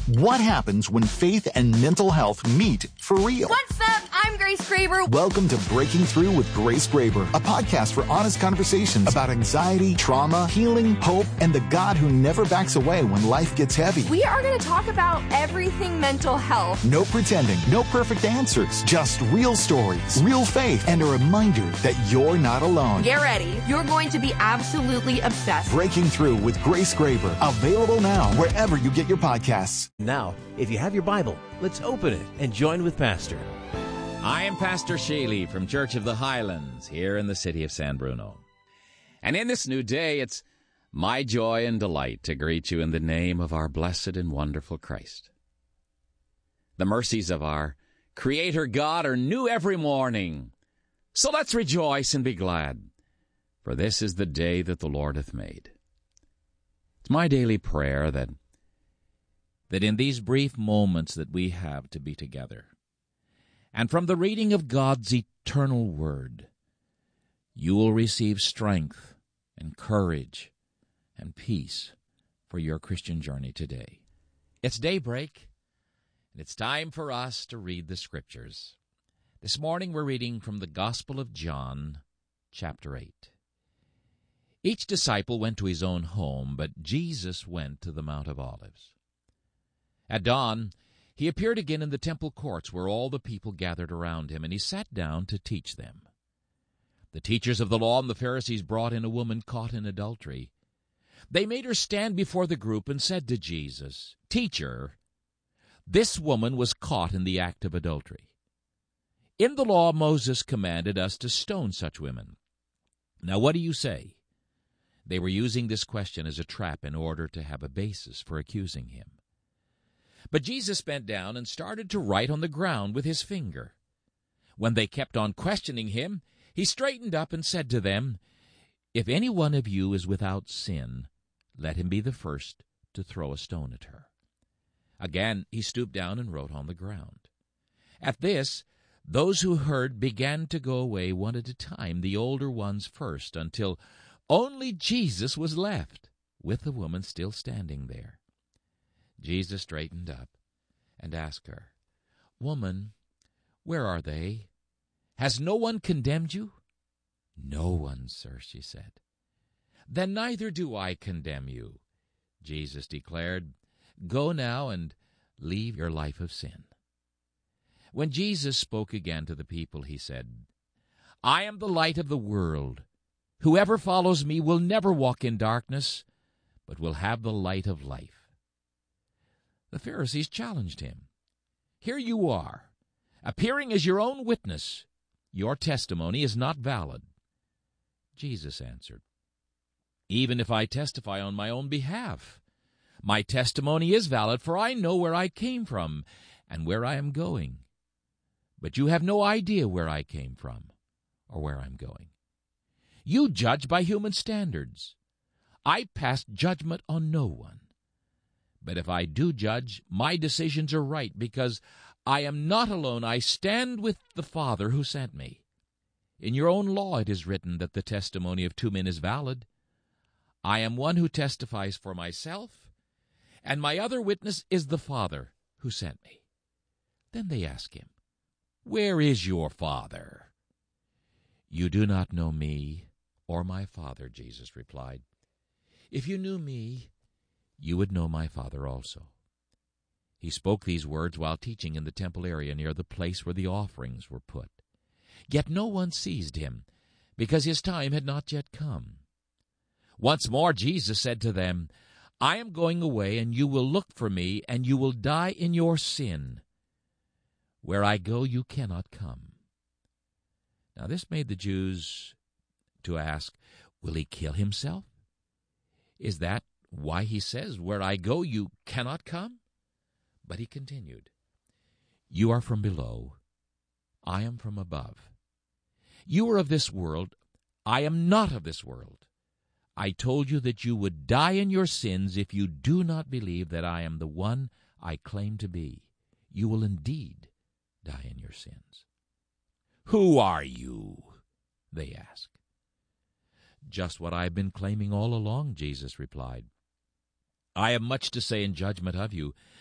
What happens when faith and mental health meet for real? What's up? I'm Grace Graber. Welcome to Breaking Through with Grace Graber, a podcast for honest conversations about anxiety, trauma, healing, hope, and the God who never backs away when life gets heavy. We are going to talk about everything mental health. No pretending, no perfect answers, just real stories, real faith, and a reminder that you're not alone. Get ready. You're going to be absolutely obsessed. Breaking Through with Grace Graber, available now wherever you get your podcasts. Now, if you have your Bible, let's open it and join with Pastor. I am Pastor Shaley from Church of the Highlands here in the city of San Bruno. And in this new day, it's my joy and delight to greet you in the name of our blessed and wonderful Christ. The mercies of our Creator God are new every morning. So let's rejoice and be glad, for this is the day that the Lord hath made. It's my daily prayer that in these brief moments that we have to be together, and from the reading of God's eternal Word, you will receive strength and courage and peace for your Christian journey today. It's daybreak, and it's time for us to read the Scriptures. This morning we're reading from the Gospel of John, chapter 8. Each disciple went to his own home, but Jesus went to the Mount of Olives. At dawn, he appeared again in the temple courts where all the people gathered around him, and he sat down to teach them. The teachers of the law and the Pharisees brought in a woman caught in adultery. They made her stand before the group and said to Jesus, "Teacher, this woman was caught in the act of adultery. In the law, Moses commanded us to stone such women. Now what do you say?" They were using this question as a trap in order to have a basis for accusing him. But Jesus bent down and started to write on the ground with his finger. When they kept on questioning him, he straightened up and said to them, "If any one of you is without sin, let him be the first to throw a stone at her." Again he stooped down and wrote on the ground. At this, those who heard began to go away one at a time, the older ones first, until only Jesus was left, with the woman still standing there. Jesus straightened up and asked her, "Woman, where are they? Has no one condemned you?" "No one, sir," she said. "Then neither do I condemn you," Jesus declared. "Go now and leave your life of sin." When Jesus spoke again to the people, he said, "I am the light of the world. Whoever follows me will never walk in darkness, but will have the light of life." The Pharisees challenged him. "Here you are, appearing as your own witness. Your testimony is not valid." Jesus answered, "Even if I testify on my own behalf, my testimony is valid, for I know where I came from and where I am going. But you have no idea where I came from or where I'm going. You judge by human standards. I pass judgment on no one. But if I do judge, my decisions are right, because I am not alone. I stand with the Father who sent me. In your own law it is written that the testimony of two men is valid. I am one who testifies for myself, and my other witness is the Father who sent me." Then they asked him, "Where is your Father?" "You do not know me or my Father," Jesus replied. "If you knew me, you would know my Father also." He spoke these words while teaching in the temple area near the place where the offerings were put. Yet no one seized him, because his time had not yet come. Once more Jesus said to them, "I am going away, and you will look for me, and you will die in your sin. Where I go, you cannot come." Now this made the Jews to ask, "Will he kill himself? Is that why he says, 'Where I go, you cannot come'?" But he continued, "You are from below, I am from above. You are of this world, I am not of this world. I told you that you would die in your sins if you do not believe that I am the one I claim to be. You will indeed die in your sins." "Who are you?" they asked. "Just what I have been claiming all along," Jesus replied. "I have much to say in judgment of you,